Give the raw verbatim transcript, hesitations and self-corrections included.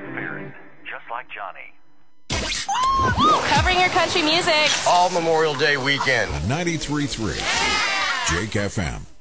Barrett, just like Johnny. Covering your country music all Memorial Day weekend. ninety-three point three Jake F M.